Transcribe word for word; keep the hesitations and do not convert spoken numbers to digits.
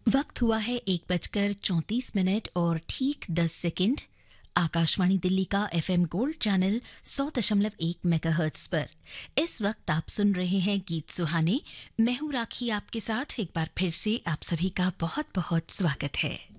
वक्त हुआ है एक बजकर चौंतीस मिनट और ठीक दस सेकंड। आकाशवाणी दिल्ली का एफएम गोल्ड चैनल सौ दशमलव एक मेगाहर्ट्ज पर इस वक्त आप सुन रहे हैं गीत सुहाने। मैं हूं राखी, आपके साथ एक बार फिर से आप सभी का बहुत बहुत स्वागत है।